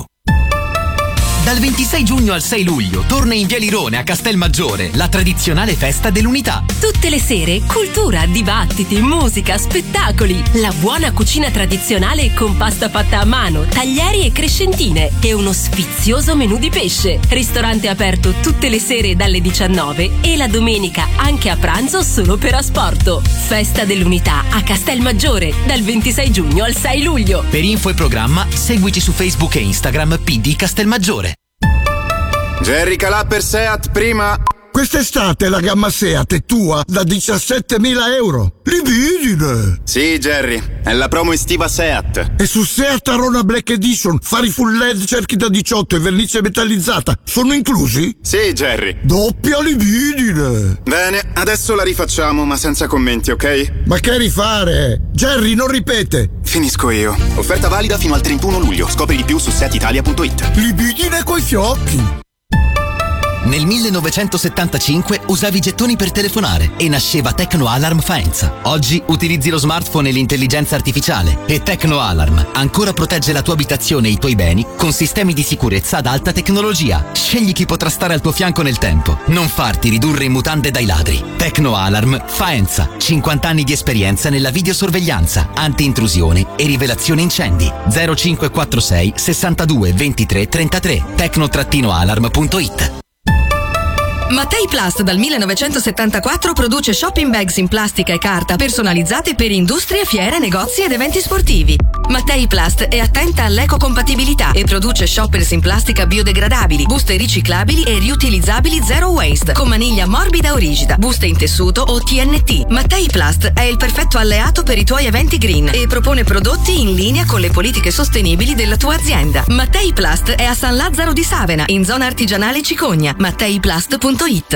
Dal 26 giugno al 6 luglio torna in via Lirone a Castelmaggiore la tradizionale festa dell'unità. Tutte le sere cultura, dibattiti, musica, spettacoli. La buona cucina tradizionale con pasta fatta a mano, taglieri e crescentine e uno sfizioso menù di pesce. Ristorante aperto tutte le sere dalle 19 e la domenica anche a pranzo solo per asporto. Festa dell'unità a Castelmaggiore dal 26 giugno al 6 luglio. Per info e programma seguici su Facebook e Instagram PD Castelmaggiore. Jerry Calà per Seat prima. Quest'estate la gamma Seat è tua da 17.000 euro. Libidine! Sì, Jerry, è la promo estiva Seat. E su Seat Arona Black Edition, fari full LED, cerchi da 18 e vernice metallizzata sono inclusi? Sì, Jerry. Doppia libidine! Bene, adesso la rifacciamo, ma senza commenti, ok? Ma che rifare? Jerry, non ripete! Finisco io. Offerta valida fino al 31 luglio. Scopri di più su seatitalia.it. Libidine coi fiocchi! Nel 1975 usavi i gettoni per telefonare e nasceva Tecno Alarm Faenza. Oggi utilizzi lo smartphone e l'intelligenza artificiale e Tecno Alarm ancora protegge la tua abitazione e i tuoi beni con sistemi di sicurezza ad alta tecnologia. Scegli chi potrà stare al tuo fianco nel tempo. Non farti ridurre in mutande dai ladri. Tecno Alarm Faenza. 50 anni di esperienza nella videosorveglianza, anti-intrusione e rivelazione incendi. 0546 62 23 33. tecno-alarm.it. Mattei Plast dal 1974 produce shopping bags in plastica e carta personalizzate per industrie, fiere, negozi ed eventi sportivi. Mattei Plast è attenta all'ecocompatibilità e produce shoppers in plastica biodegradabili, buste riciclabili e riutilizzabili zero waste, con maniglia morbida o rigida, buste in tessuto o TNT. Mattei Plast è il perfetto alleato per i tuoi eventi green e propone prodotti in linea con le politiche sostenibili della tua azienda. Mattei Plast è a San Lazzaro di Savena, in zona artigianale Cicogna. MatteiPlast.it.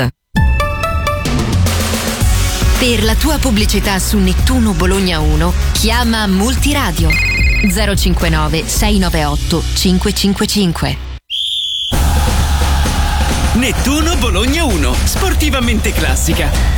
Per la tua pubblicità su Nettuno Bologna 1 chiama Multiradio 059 698 555. Nettuno Bologna 1, sportivamente classica.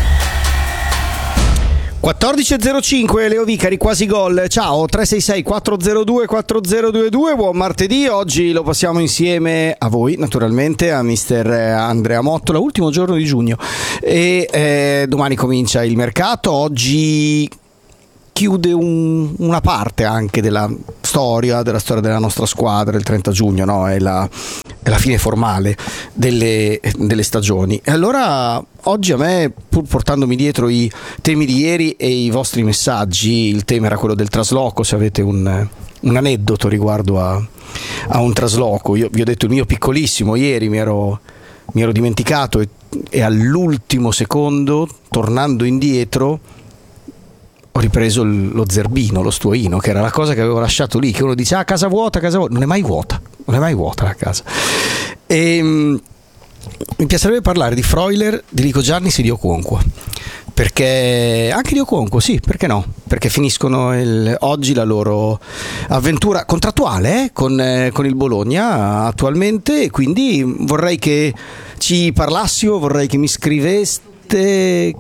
14.05 Leo Vicari, quasi gol. Ciao, 366-402-4022. Buon martedì. Oggi lo passiamo insieme a voi, naturalmente, a mister Andrea Mottola, ultimo giorno di giugno. E domani comincia il mercato. Oggi chiude una parte anche della storia della nostra squadra. Il 30 giugno, no? È la fine formale delle stagioni. E allora oggi a me, pur portandomi dietro i temi di ieri e i vostri messaggi, il tema era quello del trasloco. Se avete un aneddoto riguardo a un trasloco, io vi ho detto il mio piccolissimo ieri, mi ero dimenticato e all'ultimo secondo, tornando indietro, ho ripreso lo zerbino, lo stuoino, che era la cosa che avevo lasciato lì, che uno dice casa vuota, non è mai vuota la casa. E mi piacerebbe parlare di Freuler, di Lico Giannis e di Okonkwo, perché anche di Okonkwo, sì, perché no? Perché finiscono oggi la loro avventura contrattuale con il Bologna attualmente, e quindi vorrei che ci parlassimo, vorrei che mi scriveste.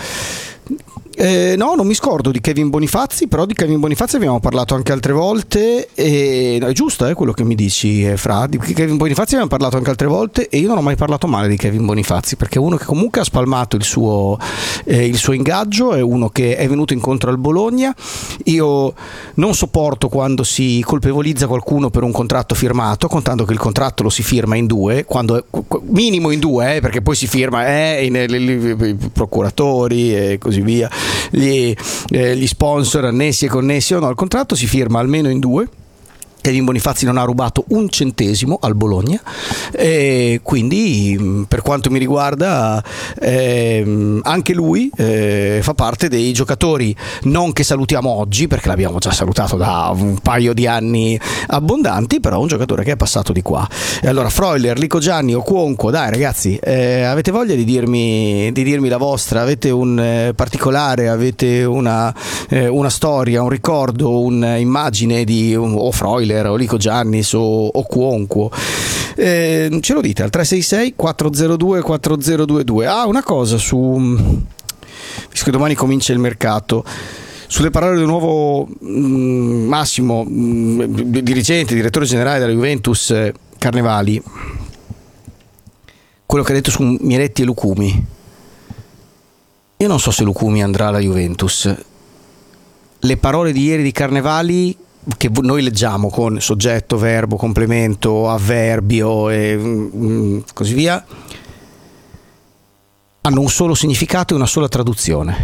No, non mi scordo di Kevin Bonifazzi, però di Kevin Bonifazzi abbiamo parlato anche altre volte, e no, è giusto quello che mi dici, Fra, di Kevin Bonifazzi abbiamo parlato anche altre volte, e io non ho mai parlato male di Kevin Bonifazzi, perché è uno che comunque ha spalmato il suo ingaggio, è uno che è venuto incontro al Bologna. Io non sopporto quando si colpevolizza qualcuno per un contratto firmato, contando che il contratto lo si firma in due, minimo in due, perché poi si firma i procuratori e così via, gli sponsor annessi e connessi o no, il contratto si firma almeno in due. Kevin Bonifazzi non ha rubato un centesimo al Bologna, e quindi per quanto mi riguarda anche lui fa parte dei giocatori, non che salutiamo oggi perché l'abbiamo già salutato da un paio di anni abbondanti, però un giocatore che è passato di qua. E allora Freuler, Lico Gianni, Okonkwo, dai ragazzi, avete voglia di dirmi la vostra? Avete un particolare, avete una storia, un ricordo, un'immagine di o Freuler o Lico Giannis o Okonkwo? Ce lo dite al 366-402-4022. una cosa visto che domani comincia il mercato, sulle parole del nuovo Massimo, dirigente, direttore generale della Juventus, Carnevali, quello che ha detto su Miretti e Lucumi. Io non so se Lucumi andrà alla Juventus. Le parole di ieri di Carnevali, che noi leggiamo con soggetto, verbo, complemento, avverbio e così via, hanno un solo significato e una sola traduzione.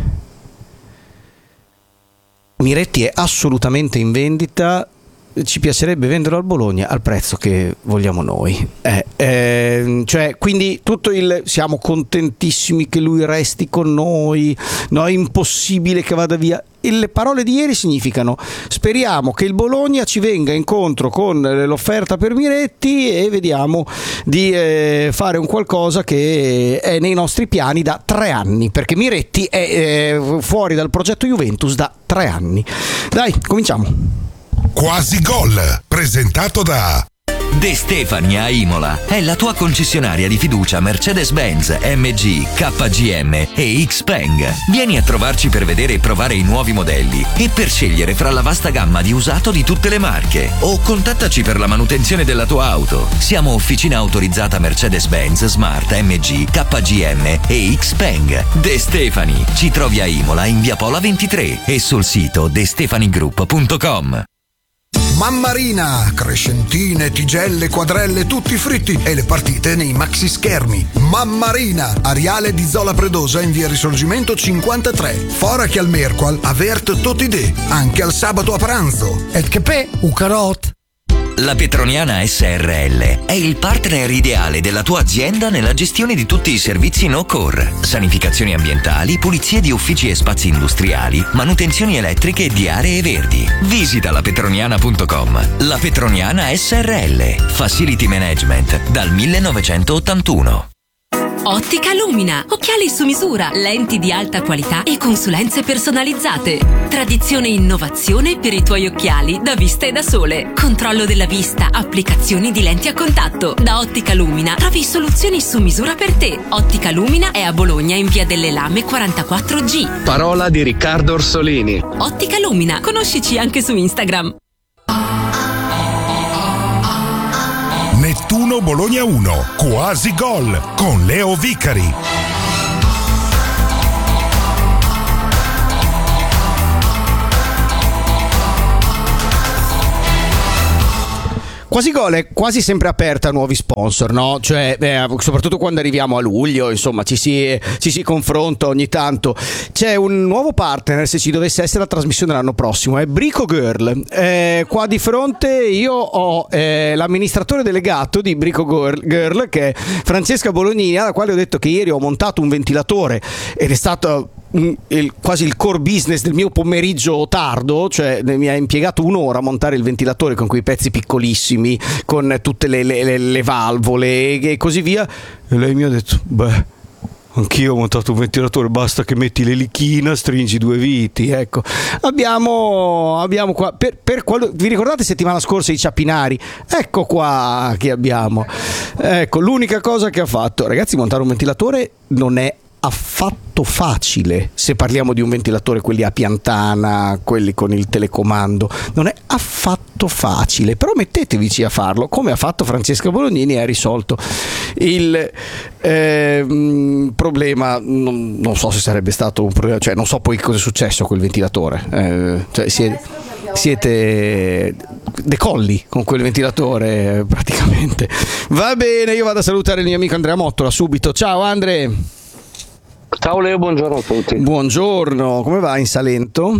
Miretti è assolutamente in vendita, ci piacerebbe venderlo al Bologna al prezzo che vogliamo noi. Cioè, quindi siamo contentissimi che lui resti con noi, no, è impossibile che vada via. E le parole di ieri significano: speriamo che il Bologna ci venga incontro con l'offerta per Miretti e vediamo di fare un qualcosa che è nei nostri piani da 3 anni, perché Miretti è fuori dal progetto Juventus da 3 anni. Dai, cominciamo. Quasi gol, presentato da De Stefani a Imola è la tua concessionaria di fiducia Mercedes-Benz, MG, KGM e Xpeng. Vieni a trovarci per vedere e provare i nuovi modelli e per scegliere fra la vasta gamma di usato di tutte le marche, o contattaci per la manutenzione della tua auto. Siamo officina autorizzata Mercedes-Benz, Smart, MG, KGM e Xpeng. De Stefani, ci trovi a Imola in via Pola 23 e sul sito destefanigroup.com. Mammarina, crescentine, tigelle, quadrelle, tutti fritti e le partite nei maxi schermi. Mammarina, Ariale di Zola Predosa in via Risorgimento 53. Fora che al Merqual, avert tutti de, anche al sabato a pranzo. Et che pe, u carot. La Petroniana SRL è il partner ideale della tua azienda nella gestione di tutti i servizi no-core, sanificazioni ambientali, pulizie di uffici e spazi industriali, manutenzioni elettriche e di aree verdi. Visita lapetroniana.com. La Petroniana SRL, Facility Management dal 1981. Ottica Lumina, occhiali su misura, lenti di alta qualità e consulenze personalizzate. Tradizione e innovazione per i tuoi occhiali da vista e da sole. Controllo della vista, applicazioni di lenti a contatto. Da Ottica Lumina trovi soluzioni su misura per te. Ottica Lumina è a Bologna in via delle Lame 44G. Parola di Riccardo Orsolini. Ottica Lumina, conoscici anche su Instagram. Nettuno Bologna 1, quasi gol con Leo Vicari. Quasi gol è quasi sempre aperta a nuovi sponsor, no? Cioè, soprattutto quando arriviamo a luglio, insomma, ci si confronta ogni tanto. C'è un nuovo partner, se ci dovesse essere la trasmissione l'anno prossimo, è Brico Girl. Qua di fronte io ho l'amministratore delegato di Brico Girl, che è Francesca Bolognini, alla quale ho detto che ieri ho montato un ventilatore ed è stato quasi il core business del mio pomeriggio tardo, cioè mi ha impiegato un'ora a montare il ventilatore con quei pezzi piccolissimi, con tutte le valvole e così via, e lei mi ha detto: beh, anch'io ho montato un ventilatore, basta che metti l'elichina, stringi due viti. Ecco, abbiamo qua vi ricordate settimana scorsa i ciappinari? Ecco qua che abbiamo. Ecco, l'unica cosa che ha fatto, ragazzi, montare un ventilatore non è affatto facile. Se parliamo di un ventilatore, quelli a piantana, quelli con il telecomando, non è affatto facile, però mettetevici a farlo, come ha fatto Francesca Bolognini, e ha risolto il problema. Non so se sarebbe stato un problema, cioè non so poi cosa è successo a quel ventilatore, cioè siete decolli con quel ventilatore praticamente. Va bene, io vado a salutare il mio amico Andrea Mottola subito. Ciao Andre. Ciao Leo, buongiorno a tutti. Buongiorno, come va in Salento?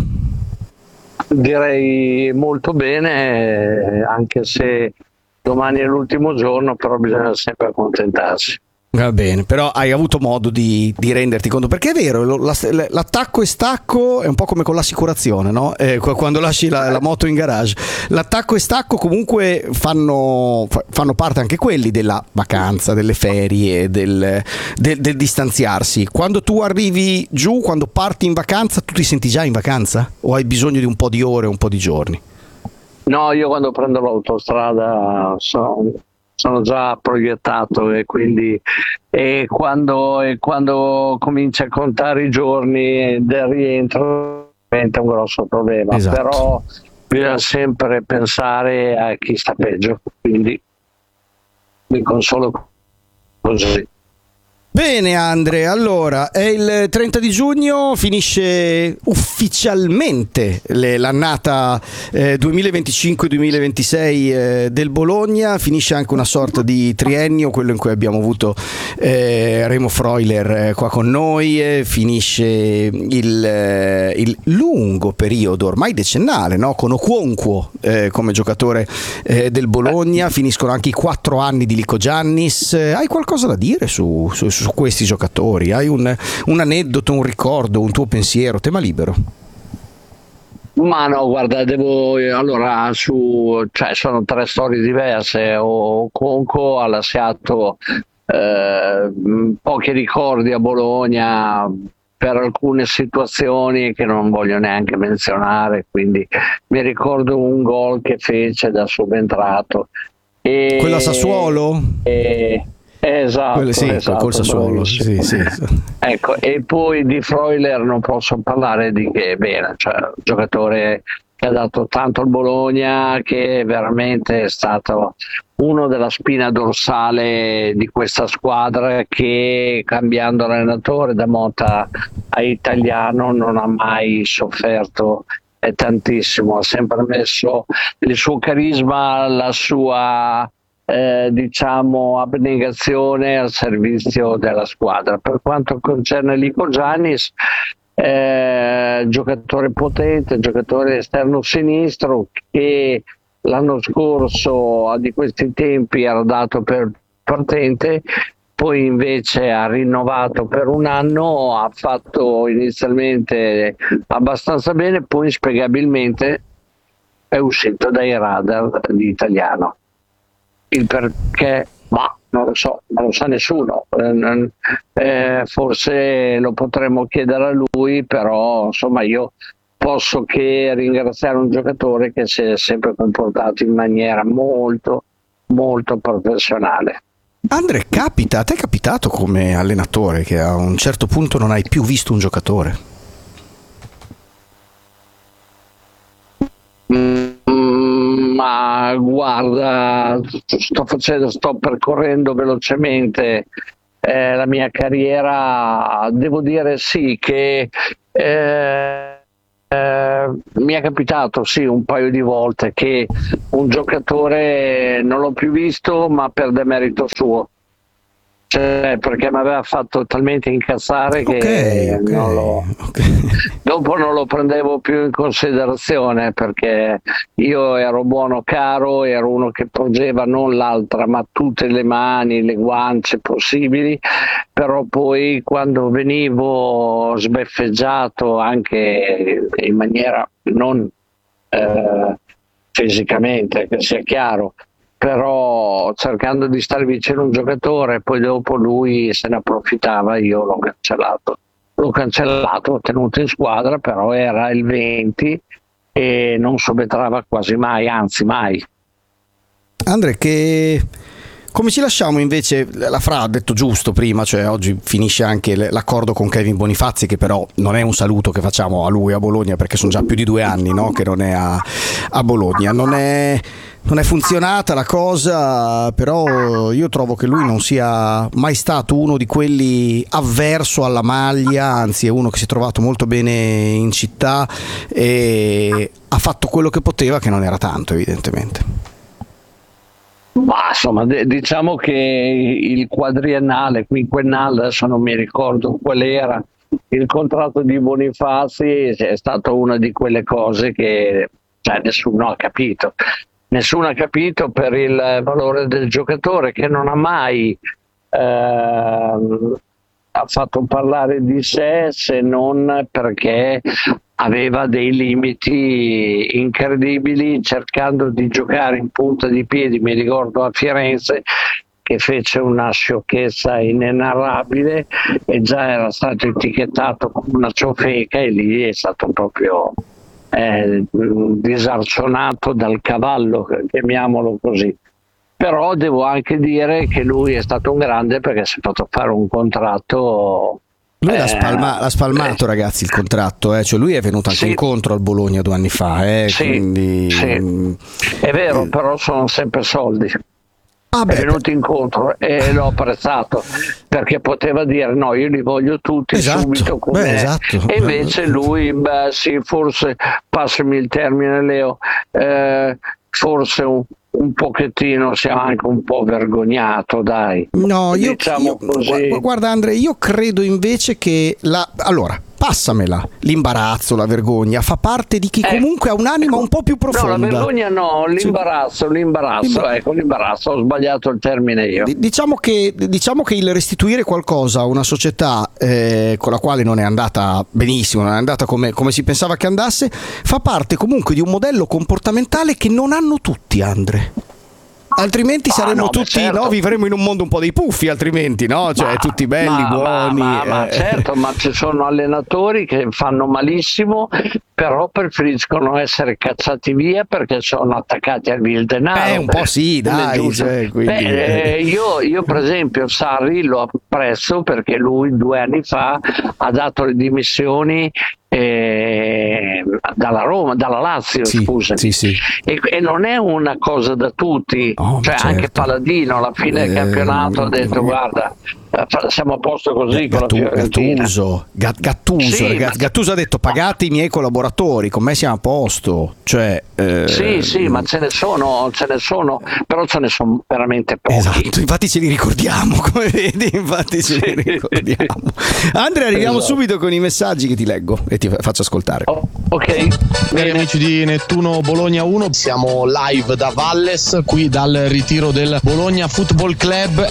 Direi molto bene, anche se domani è l'ultimo giorno, però bisogna sempre accontentarsi. Va bene, però hai avuto modo di renderti conto, perché è vero, l'attacco e stacco è un po' come con l'assicurazione, no? Quando lasci la moto in garage, l'attacco e stacco comunque fanno parte anche quelli della vacanza, delle ferie, del distanziarsi. Quando tu arrivi giù, quando parti in vacanza, tu ti senti già in vacanza? O hai bisogno di un po' di ore, un po' di giorni? No, io quando prendo l'autostrada sono già proiettato, e quindi quando cominci a contare i giorni del rientro diventa un grosso problema. Esatto. Però bisogna sempre pensare a chi sta peggio, quindi mi consolo così. Bene Andre, allora è il 30 di giugno, finisce ufficialmente l'annata 2025-2026 del Bologna, finisce anche una sorta di triennio, quello in cui abbiamo avuto Remo Freuler qua con noi, finisce il lungo periodo ormai decennale, no? Con Okonkwo come giocatore del Bologna, finiscono anche i 4 anni di Lico Giannis. Hai qualcosa da dire su questi giocatori? Hai un aneddoto, un ricordo, un tuo pensiero? Tema libero. Ma no, guarda, sono 3 storie diverse. Okonkwo ha lasciato pochi ricordi a Bologna per alcune situazioni che non voglio neanche menzionare, quindi mi ricordo un gol che fece da subentrato. Quello a Sassuolo? Esatto, col Sassuolo, sì. Ecco, e poi di Freuler non posso parlare di che bene, cioè un giocatore che ha dato tanto al Bologna, che veramente è stato uno della spina dorsale di questa squadra, che cambiando allenatore da Motta a Italiano non ha mai sofferto tantissimo, ha sempre messo il suo carisma, la sua abnegazione al servizio della squadra. Per quanto concerne Lico Giannis, giocatore potente, giocatore esterno sinistro, che l'anno scorso di questi tempi era dato per partente, poi invece ha rinnovato per un anno, ha fatto inizialmente abbastanza bene, poi inspiegabilmente è uscito dai radar di Italiano. Il perché Ma non lo so, non lo sa nessuno. Forse lo potremmo chiedere a lui, però insomma io posso che ringraziare un giocatore che si è sempre comportato in maniera molto, molto professionale. Andre, a te è capitato come allenatore che a un certo punto non hai più visto un giocatore? Ma guarda, sto percorrendo velocemente la mia carriera. Devo dire sì che mi è capitato sì un paio di volte che un giocatore non l'ho più visto, ma per demerito suo, cioè perché mi aveva fatto talmente incazzare che dopo non lo prendevo più in considerazione, perché io ero buono caro, ero uno che porgeva non l'altra ma tutte le mani, le guance possibili, però poi quando venivo sbeffeggiato anche in maniera non fisicamente, che sia chiaro, però cercando di stare vicino a un giocatore, poi dopo lui se ne approfittava, io l'ho cancellato, l'ho tenuto in squadra, però era il 20 e non subentrava quasi mai, anzi mai. Andre, come ci lasciamo invece? La Fra ha detto giusto prima, cioè oggi finisce anche l'accordo con Kevin Bonifazzi, che però non è un saluto che facciamo a lui a Bologna, perché sono già più di 2 anni, no? Che non è a Bologna. Non è funzionata la cosa, però io trovo che lui non sia mai stato uno di quelli avverso alla maglia, anzi è uno che si è trovato molto bene in città e ha fatto quello che poteva, che non era tanto evidentemente. Ma insomma, diciamo che il quadriennale, quinquennale, adesso non mi ricordo qual era, il contratto di Bonifazzi è stato una di quelle cose che nessuno ha capito. Nessuno ha capito per il valore del giocatore, che non ha mai ha fatto parlare di sé, se non perché aveva dei limiti incredibili cercando di giocare in punta di piedi. Mi ricordo a Firenze che fece una sciocchezza inenarrabile e già era stato etichettato come una ciofeca, e lì è stato proprio disarcionato dal cavallo, chiamiamolo così. Però devo anche dire che lui è stato un grande, perché si è fatto fare un contratto. Lui l'ha spalmato, ragazzi, il contratto, cioè lui è venuto anche incontro al Bologna 2 anni fa, quindi è vero, però sono sempre soldi. È venuto incontro e l'ho apprezzato, perché poteva dire no, io li voglio tutti subito con me. Esatto. E invece lui, sì, forse, passami il termine Leo, forse un pochettino si è anche un po' vergognato, dai. No, guarda Andre, io credo invece che allora, passamela, l'imbarazzo, la vergogna fa parte di chi comunque ha un'anima un po' più profonda. No, la vergogna no, l'imbarazzo, ecco, l'imbarazzo, ho sbagliato il termine io. Diciamo che il restituire qualcosa a una società con la quale non è andata benissimo, non è andata come si pensava che andasse, fa parte comunque di un modello comportamentale che non hanno tutti, Andre. Altrimenti saremmo tutti, certo. No, vivremo in un mondo un po' dei puffi, altrimenti, no? Cioè tutti belli, buoni. Ma certo, ma ci sono allenatori che fanno malissimo, però preferiscono essere cacciati via perché sono attaccati al denaro. Un po' sì, dai. Io per esempio Sarri lo apprezzo perché lui 2 anni fa ha dato le dimissioni dalla Lazio, scusami. Sì. E non è una cosa da tutti, certo. Anche Paladino alla fine del campionato ha detto guarda, siamo a posto così con la Fiorentina. Gattuso ha detto pagate i miei collaboratori, con me siamo a posto, cioè, sì, ma ce ne sono, però ce ne sono veramente pochi. Esatto, infatti ce li ricordiamo, come vedi, li ricordiamo. Andrea, arriviamo subito con i messaggi che ti leggo e ti faccio ascoltare. Ok. Cari amici di Nettuno Bologna 1, siamo live da Valles, qui dal ritiro del Bologna Football Club.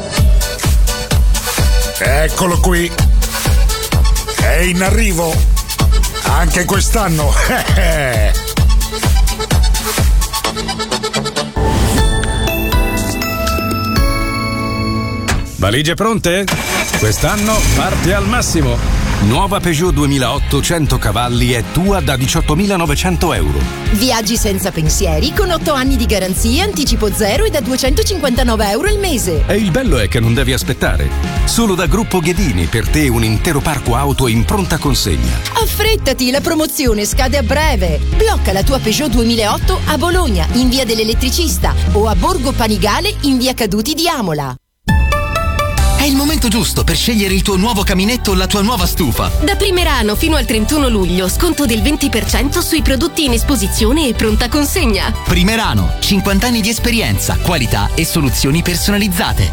Eccolo qui, è in arrivo anche quest'anno. Valigie pronte? Quest'anno parte al massimo. Nuova Peugeot 2008 100 cavalli è tua da 18.900 euro. Viaggi senza pensieri con 8 anni di garanzia, anticipo zero e da 259 euro al mese. E il bello è che non devi aspettare. Solo da Gruppo Ghedini per te un intero parco auto in pronta consegna. Affrettati, la promozione scade a breve. Blocca la tua Peugeot 2008 a Bologna, in via dell'Elettricista, o a Borgo Panigale, in via Caduti di Amola. È il momento giusto per scegliere il tuo nuovo caminetto o la tua nuova stufa. Da Primerano fino al 31 luglio, sconto del 20% sui prodotti in esposizione e pronta consegna. Primerano, 50 anni di esperienza, qualità e soluzioni personalizzate.